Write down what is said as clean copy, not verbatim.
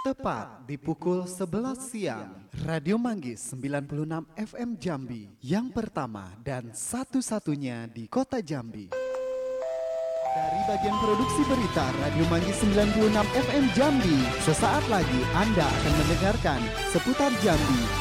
Tepat di pukul 11 siang, Radio Manggis 96 FM Jambi, yang pertama dan satu-satunya di kota Jambi. Dari bagian produksi berita Radio Manggis 96 FM Jambi, sesaat lagi Anda akan mendengarkan seputar Jambi